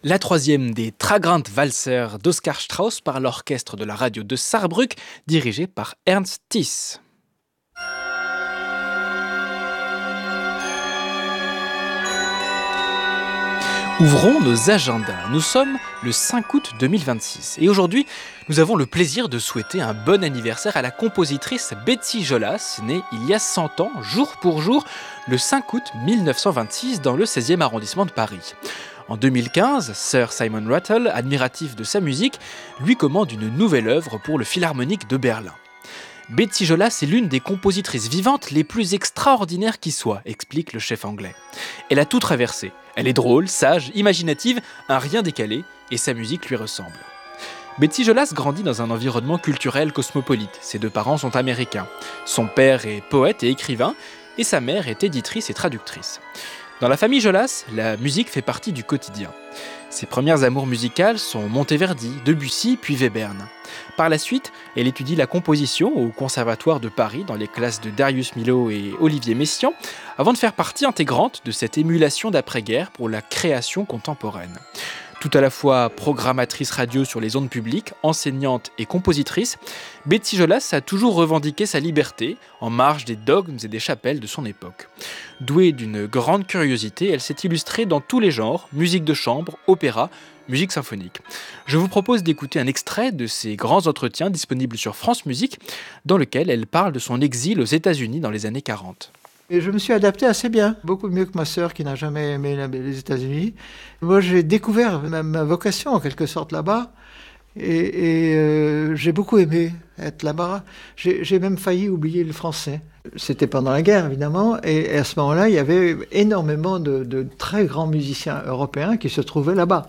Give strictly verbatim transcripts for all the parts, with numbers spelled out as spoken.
La troisième des Tragrant Walzer d'Oskar Strauss par l'orchestre de la radio de Saarbrück, dirigé par Ernst Thies. Ouvrons nos agendas. Nous sommes le cinq août deux mille vingt-six et aujourd'hui, nous avons le plaisir de souhaiter un bon anniversaire à la compositrice Betsy Jolas, née il y a cent ans, jour pour jour, le cinq août mille neuf cent vingt-six dans le seizième arrondissement de Paris. En deux mille quinze, Sir Simon Rattle, admiratif de sa musique, lui commande une nouvelle œuvre pour le Philharmonique de Berlin. Betsy Jolas est l'une des compositrices vivantes les plus extraordinaires qui soient, explique le chef anglais. Elle a tout traversé. Elle est drôle, sage, imaginative, un rien décalé, et sa musique lui ressemble. Betsy Jolas grandit dans un environnement culturel cosmopolite. Ses deux parents sont américains. Son père est poète et écrivain, et sa mère est éditrice et traductrice. Dans la famille Jolas, la musique fait partie du quotidien. Ses premières amours musicales sont Monteverdi, Debussy, puis Webern. Par la suite, elle étudie la composition au Conservatoire de Paris dans les classes de Darius Milhaud et Olivier Messiaen, avant de faire partie intégrante de cette émulation d'après-guerre pour la création contemporaine. Tout à la fois programmatrice radio sur les ondes publiques, enseignante et compositrice, Betsy Jolas a toujours revendiqué sa liberté en marge des dogmes et des chapelles de son époque. Douée d'une grande curiosité, elle s'est illustrée dans tous les genres, musique de chambre, opéra, musique symphonique. Je vous propose d'écouter un extrait de ces grands entretiens disponibles sur France Musique, dans lequel elle parle de son exil aux États-Unis dans les années quarante. Et je me suis adapté assez bien, beaucoup mieux que ma sœur qui n'a jamais aimé les États-Unis. Moi, j'ai découvert ma, ma vocation en quelque sorte là-bas, et, et euh, j'ai beaucoup aimé être là-bas. J'ai, j'ai même failli oublier le français. C'était pendant la guerre, évidemment, et, et à ce moment-là, il y avait énormément de, de très grands musiciens européens qui se trouvaient là-bas.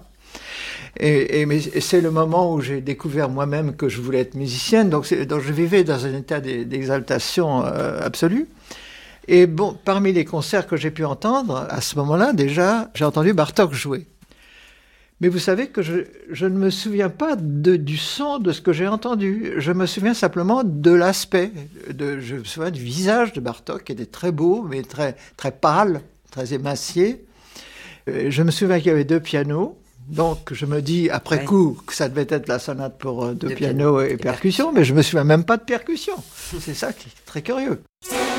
Et, et, mais c'est le moment où j'ai découvert moi-même que je voulais être musicienne, donc, c'est, donc je vivais dans un état d'exaltation euh, absolue. Et bon, parmi les concerts que j'ai pu entendre, à ce moment-là, déjà, j'ai entendu Bartók jouer. Mais vous savez que je, je ne me souviens pas de, du son de ce que j'ai entendu. Je me souviens simplement de l'aspect. De, je me souviens du visage de Bartók, qui était très beau, mais très, très pâle, très émacié. Je me souviens qu'il y avait deux pianos. Donc, je me dis, après ouais. coup, que ça devait être la sonate pour deux, deux pianos et, et percussions, mais je ne me souviens même pas de percussions. C'est ça qui est très curieux.